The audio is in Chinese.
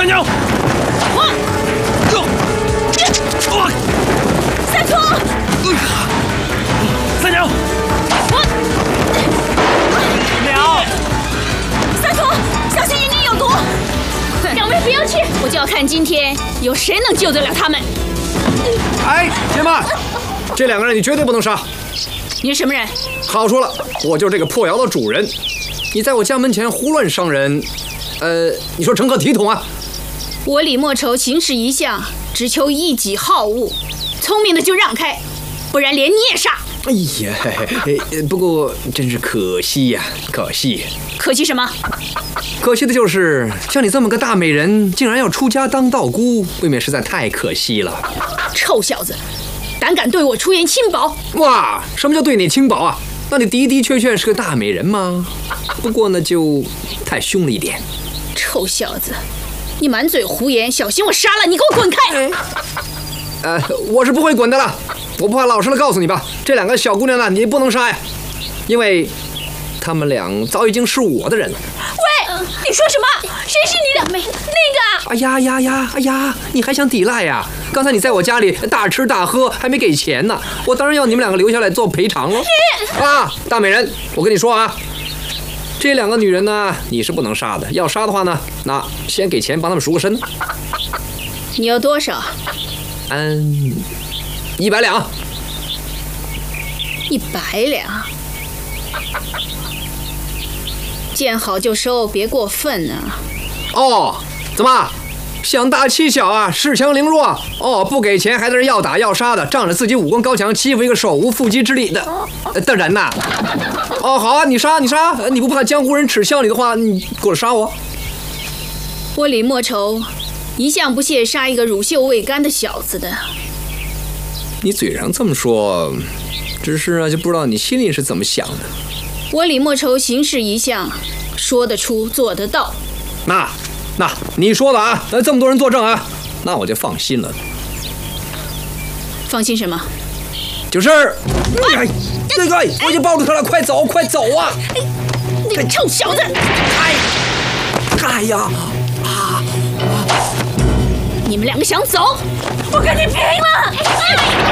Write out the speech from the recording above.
三娘， 三聪， 三娘， 娘， 三聪，小心阴影有毒！两位不要去，我就要看今天有谁能救得了他们。 哎，且慢，这2个人你绝对不能杀。 你是什么人？ 好说了，我就是这个破窑的主人。你在我家门前胡乱伤人，你说成何体统啊？ 我李莫愁行事一向只求一己好恶，聪明的就让开，不然连你也杀。 哎呀，不过真是可惜呀，可惜。 可惜什么？ 可惜的就是像你这么个大美人，竟然要出家当道姑，未免实在太可惜了。 臭小子，胆敢对我出言轻薄！ 哇，什么叫对你轻薄啊？那你的确是个大美人吗？不过呢，就太凶了一点。 臭小子，你满嘴胡言，小心我杀了你！给我滚开！ 我是不会滚的了。我不怕老实的告诉你吧，这2个小姑娘呢，你不能杀呀，因为她们俩早已经是我的人了。 喂，你说什么？谁是你的那个？ 哎呀，你还想抵赖呀？刚才你在我家里大吃大喝，还没给钱呢，我当然要你们2个留下来做赔偿喽。大美人，我跟你说啊，这2个女人呢，你是不能杀的。要杀的话呢，那先给钱帮他们赎个身。 你要多少 ？100两。 100两。见好就收，别过分啊！ 哦，怎么想大欺小啊？恃强凌弱哦？不给钱还在这要打要杀的，仗着自己武功高强，欺负一个手无缚鸡之力的人呐！哦，好啊，你杀，你不怕江湖人耻笑你的话，你过来杀我。 我李莫愁一向不屑杀一个乳臭未干的小子的。 你嘴上这么说，只是就不知道你心里是怎么想的。 我李莫愁行事一向说得出做得到。 那你说的啊，这么多人作证啊，那我就放心了。 放心什么？ 就是我已经抱住他了，快走啊！ 你个臭小子！ 哎呀！ 你们2个想走，我跟你拼了！